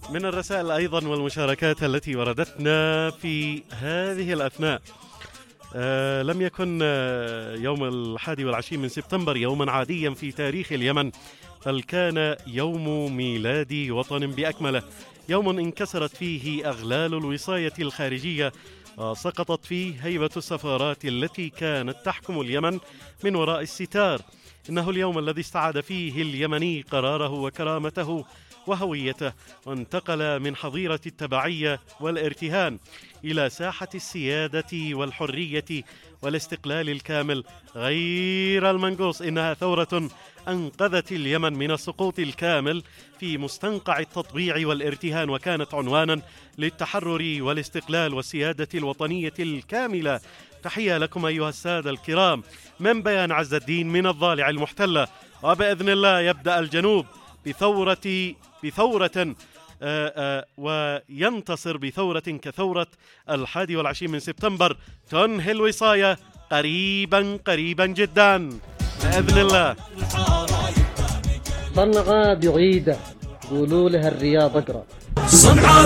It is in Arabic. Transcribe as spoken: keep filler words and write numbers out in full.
من الرسائل أيضا والمشاركات التي وردتنا في هذه الأثناء. آه لم يكن آه يوم الحادي والعشرين من سبتمبر يوما عاديا في تاريخ اليمن، بل كان يوم ميلاد وطن بأكمله، يوم انكسرت فيه أغلال الوصاية الخارجية وسقطت فيه هيبة السفارات التي كانت تحكم اليمن من وراء الستار. إنه اليوم الذي استعاد فيه اليمني قراره وكرامته وهويته، وانتقل من حظيرة التبعية والارتهان إلى ساحة السيادة والحرية والاستقلال الكامل غير المنقوص. إنها ثورة أنقذت اليمن من السقوط الكامل في مستنقع التطبيع والارتهان، وكانت عنوانا للتحرر والاستقلال والسيادة الوطنية الكاملة. تحية لكم أيها السادة الكرام من بيان عز الدين من الضالع المحتلة، وبإذن الله يبدأ الجنوب بثورة بثورة آآ آآ وينتصر بثورة كثورة الحادي والعشرين من سبتمبر، تنهي الوصاية قريبا قريبا جدا بإذن الله. صنعاء بعيدة، قولوا لها الرياض اقرأ. صنعاء